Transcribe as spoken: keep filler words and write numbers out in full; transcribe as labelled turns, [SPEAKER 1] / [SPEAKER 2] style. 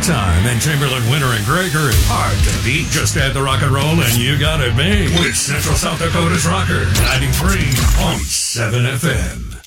[SPEAKER 1] Time and Chamberlain, Winter, and Gregory. Hard to beat. Just add the rock and roll and you got it made. With Central South Dakota's Rocker, ninety-three point seven F M.